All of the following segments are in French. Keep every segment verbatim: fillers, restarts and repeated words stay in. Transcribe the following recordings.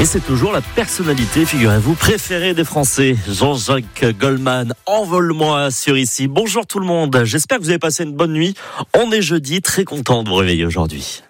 Et c'est toujours la personnalité, figurez-vous, préférée des Français. Jean-Jacques Goldman, envole-moi sur ici. Bonjour tout le monde, j'espère que vous avez passé une bonne nuit. On est jeudi, très content de vous réveiller aujourd'hui.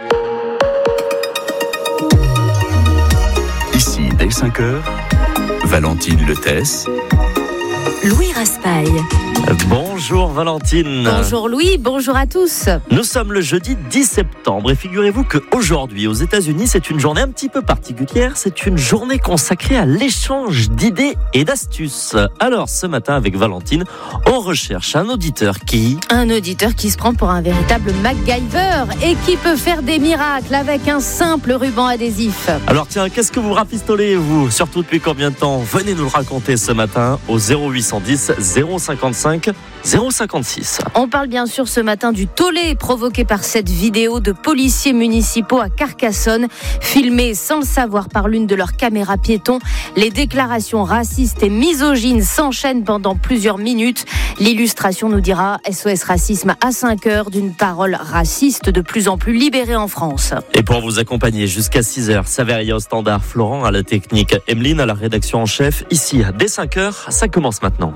Ici, dès cinq heures, Valentine Letès, Louis Raspail. Bonjour Valentine. Bonjour Louis, bonjour à tous. Nous sommes le jeudi dix septembre et figurez-vous qu'aujourd'hui aux États-Unis c'est une journée un petit peu particulière. C'est une journée consacrée à l'échange d'idées et d'astuces. Alors ce matin avec Valentine, on recherche un auditeur qui... Un auditeur qui se prend pour un véritable MacGyver et qui peut faire des miracles avec un simple ruban adhésif. Alors tiens, qu'est-ce que vous rafistolez vous? Surtout depuis combien de temps? Venez nous le raconter ce matin au zéro huit cent dix zéro cinquante-cinq zéro cinquante-six. On parle bien sûr ce matin du tollé provoqué par cette vidéo de policiers municipaux à Carcassonne, filmée sans le savoir par l'une de leurs caméras piétons. Les déclarations racistes et misogynes s'enchaînent pendant plusieurs minutes. L'illustration nous dira S O S Racisme à cinq heures d'une parole raciste de plus en plus libérée en France. Et pour vous accompagner jusqu'à six heures, Saveria au standard, Florent à la technique, Emeline à la rédaction en chef. Ici, dès cinq heures, ça commence maintenant.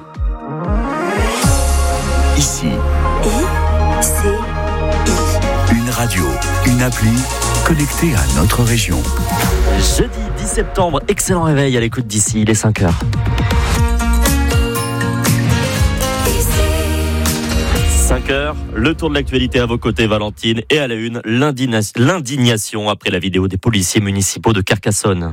ici, I, C, I. une radio, une appli connectée à notre région. Jeudi dix septembre, excellent réveil à l'écoute d'ici, il est cinq heures. cinq heures, le tour de l'actualité à vos côtés Valentine et à la une, l'indignation après la vidéo des policiers municipaux de Carcassonne.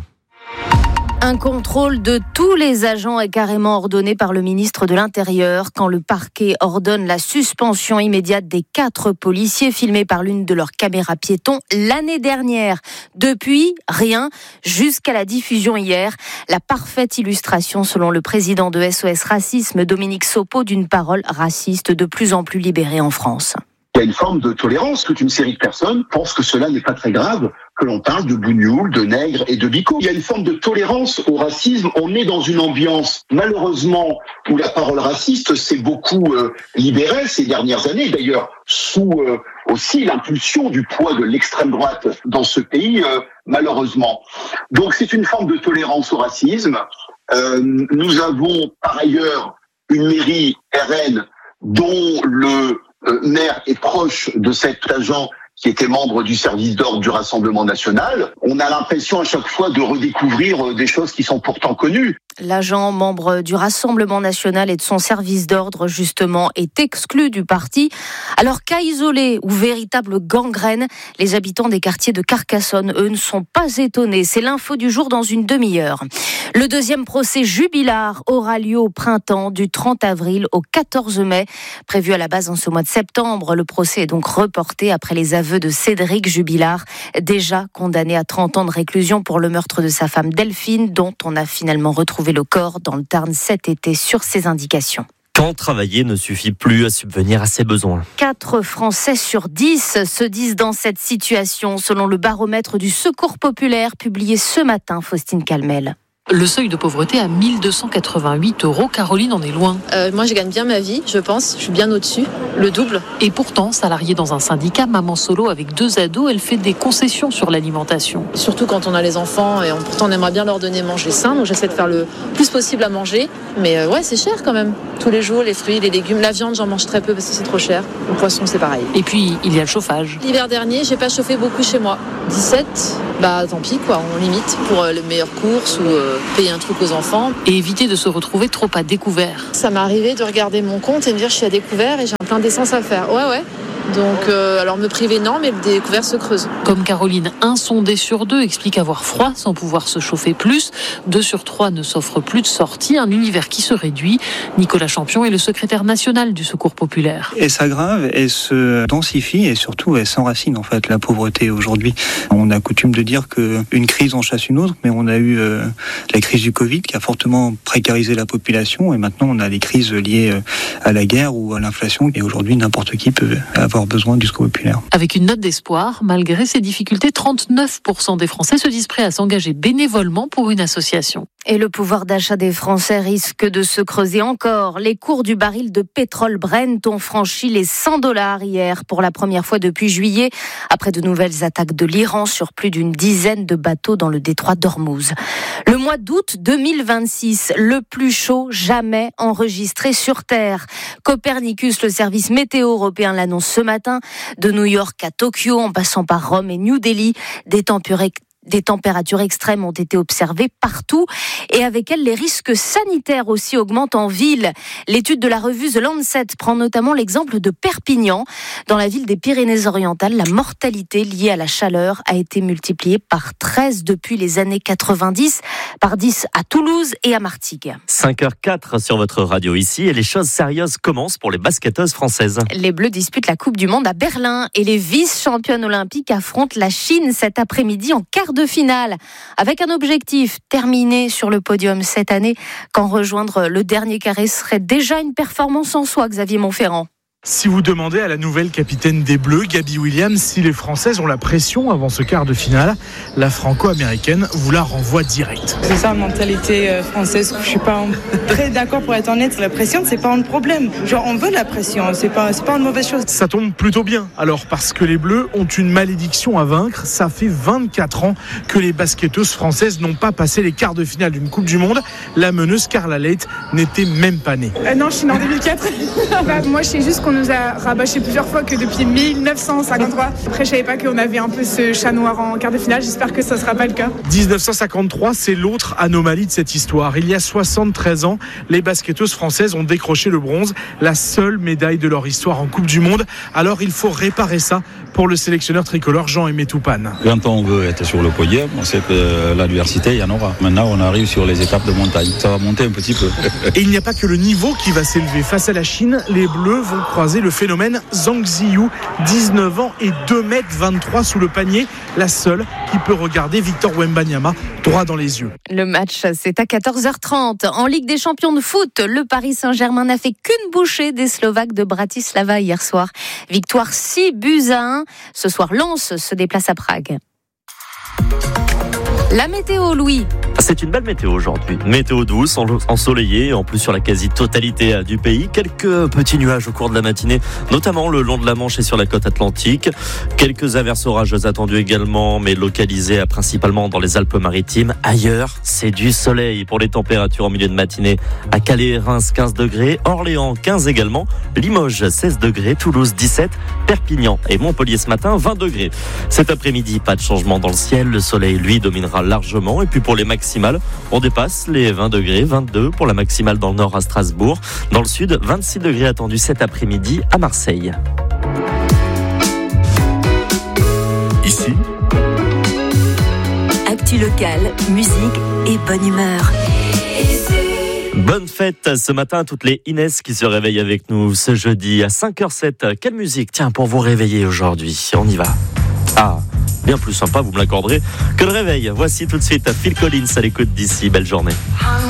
Un contrôle de tous les agents est carrément ordonné par le ministre de l'Intérieur quand le parquet ordonne la suspension immédiate des quatre policiers filmés par l'une de leurs caméras piétons l'année dernière. Depuis, rien, jusqu'à la diffusion hier. La parfaite illustration, selon le président de S O S Racisme, Dominique Sopo, d'une parole raciste de plus en plus libérée en France. Il y a une forme de tolérance. Toute une série de personnes pensent que cela n'est pas très grave, que l'on parle de bougnoul, de nègre et de bico. Il y a une forme de tolérance au racisme. On est dans une ambiance, malheureusement, où la parole raciste s'est beaucoup euh, libérée ces dernières années. D'ailleurs, sous euh, aussi l'impulsion du poids de l'extrême droite dans ce pays, euh, malheureusement. Donc c'est une forme de tolérance au racisme. Euh, nous avons par ailleurs une mairie R N dont le Euh, maire est proche de cet agent qui était membre du service d'ordre du Rassemblement national. On a l'impression à chaque fois de redécouvrir des choses qui sont pourtant connues. L'agent membre du Rassemblement national et de son service d'ordre, justement, est exclu du parti. Alors cas isolé ou véritable gangrène, les habitants des quartiers de Carcassonne, eux, ne sont pas étonnés. C'est l'info du jour dans une demi-heure. Le deuxième procès Jubilard aura lieu au printemps, du trente avril au quatorze mai. Prévu à la base en ce mois de septembre, le procès est donc reporté après les aveux de Cédric Jubilard, déjà condamné à trente ans de réclusion pour le meurtre de sa femme Delphine, dont on a finalement retrouvé le corps dans le Tarn cet été sur ses indications. Quand travailler ne suffit plus à subvenir à ses besoins. quatre Français sur dix se disent dans cette situation, selon le baromètre du Secours populaire publié ce matin, Faustine Calmel. Le seuil de pauvreté à mille deux cent quatre-vingt-huit euros. Caroline en est loin. Euh, moi, je gagne bien ma vie, je pense. Je suis bien au-dessus, le double. Et pourtant, salariée dans un syndicat, maman solo avec deux ados, elle fait des concessions sur l'alimentation. Surtout quand on a les enfants et on, pourtant on aimerait bien leur donner manger sain. Donc j'essaie de faire le plus possible à manger. Mais euh, ouais, c'est cher quand même. Tous les jours, les fruits, les légumes. La viande, j'en mange très peu parce que c'est trop cher. Le poisson, c'est pareil. Et puis, il y a le chauffage. L'hiver dernier, j'ai pas chauffé beaucoup chez moi. dix-sept, bah tant pis quoi, on limite pour euh, les meilleures courses ou... Euh, payer un truc aux enfants. Et éviter de se retrouver trop à découvert. Ça m'est arrivé de regarder mon compte et me dire je suis à découvert et j'ai un plein d'essence à faire. Ouais, ouais. Donc, euh, alors me priver, non, mais le découvert se creuse. Comme Caroline, un sondé sur deux explique avoir froid sans pouvoir se chauffer plus. Deux sur trois ne s'offrent plus de sortie. Un univers qui se réduit. Nicolas Champion est le secrétaire national du Secours populaire. Elle s'aggrave, elle se densifie et surtout elle s'enracine en fait, la pauvreté aujourd'hui. On a coutume de dire qu'une crise en chasse une autre, mais on a eu euh, la crise du Covid qui a fortement précarisé la population et maintenant on a des crises liées à la guerre ou à l'inflation et aujourd'hui n'importe qui peut avoir besoin du Secours populaire. Avec une note d'espoir, malgré ces difficultés, trente-neuf pour cent des Français se disent prêts à s'engager bénévolement pour une association. Et le pouvoir d'achat des Français risque de se creuser encore. Les cours du baril de pétrole Brent ont franchi les cent dollars hier pour la première fois depuis juillet, après de nouvelles attaques de l'Iran sur plus d'une dizaine de bateaux dans le détroit d'Ormuz. Le mois d'août deux mille vingt-six, le plus chaud jamais enregistré sur Terre. Copernicus, le service météo européen, l'annonce ce matin. De New York à Tokyo, en passant par Rome et New Delhi, des températures Des températures extrêmes ont été observées partout et avec elles, les risques sanitaires aussi augmentent en ville. L'étude de la revue The Lancet prend notamment l'exemple de Perpignan. Dans la ville des Pyrénées-Orientales, la mortalité liée à la chaleur a été multipliée par treize depuis les années quatre-vingt-dix, par dix à Toulouse et à Martigues. cinq heures quatre sur votre radio ici et les choses sérieuses commencent pour les basketteuses françaises. Les Bleus disputent la Coupe du Monde à Berlin et les vice-championnes olympiques affrontent la Chine cet après-midi en quart de finale, avec un objectif, terminer sur le podium cette année, quand rejoindre le dernier carré serait déjà une performance en soi, Xavier Montferrand. Si vous demandez à la nouvelle capitaine des Bleus, Gabby Williams, si les Françaises ont la pression avant ce quart de finale, la franco-américaine vous la renvoie direct. C'est ça la mentalité française. Je suis pas très d'accord pour être honnête. La pression, c'est pas un problème. Genre, on veut la pression, c'est pas, c'est pas une mauvaise chose. Ça tombe plutôt bien, alors, parce que les Bleus ont une malédiction à vaincre. Ça fait vingt-quatre ans que les basketteuses françaises n'ont pas passé les quarts de finale d'une Coupe du Monde. La meneuse Carla Leight n'était même pas née. Euh, non, je suis née en deux mille quatre. bah, moi, je sais juste qu'on nous a rabâché plusieurs fois que depuis mille neuf cent cinquante-trois. Après, je savais pas qu'on avait un peu ce chat noir en quart de finale. J'espère que ça sera pas le cas. dix-neuf cent cinquante-trois, c'est l'autre anomalie de cette histoire. Il y a soixante-treize ans, les basketteuses françaises ont décroché le bronze, la seule médaille de leur histoire en Coupe du Monde. Alors, il faut réparer ça pour le sélectionneur tricolore Jean-Aimé Toupane. Quand on veut être sur le podium, on sait que l'adversité, il y en aura. Maintenant, on arrive sur les étapes de montagne. Ça va monter un petit peu. Et il n'y a pas que le niveau qui va s'élever. Face à la Chine, les Bleus vont croiser le phénomène Zhang Ziyu, dix-neuf ans et deux mètres vingt-trois sous le panier, la seule qui peut regarder Victor Wembanyama droit dans les yeux. Le match, c'est à quatorze heures trente. En Ligue des champions de foot, le Paris Saint-Germain n'a fait qu'une bouchée des Slovaques de Bratislava hier soir. Victoire six buts à un. Ce soir, Lens se déplace à Prague. La météo, Louis. C'est une belle météo aujourd'hui. Météo douce, ensoleillée, en plus sur la quasi-totalité du pays. Quelques petits nuages au cours de la matinée, notamment le long de la Manche et sur la côte atlantique. Quelques averses orageuses attendues également, mais localisées principalement dans les Alpes-Maritimes. Ailleurs, c'est du soleil pour les températures en milieu de matinée. À Calais et Reims, quinze degrés. Orléans, quinze également. Limoges, seize degrés. Toulouse, dix-sept. Perpignan et Montpellier ce matin, vingt degrés. Cet après-midi, pas de changement dans le ciel. Le soleil, lui, dominera largement. Et puis pour les maximales, on dépasse les vingt degrés, vingt-deux pour la maximale dans le nord à Strasbourg. Dans le sud, vingt-six degrés attendus cet après-midi à Marseille. Ici, actu locale, musique et bonne humeur. Bonne fête ce matin à toutes les Inès qui se réveillent avec nous ce jeudi à cinq heures sept. Quelle musique, tiens, pour vous réveiller aujourd'hui? On y va. Ah, bien plus sympa, vous me l'accorderez, que le réveil. Voici tout de suite Phil Collins à l'écoute d'ici. Belle journée.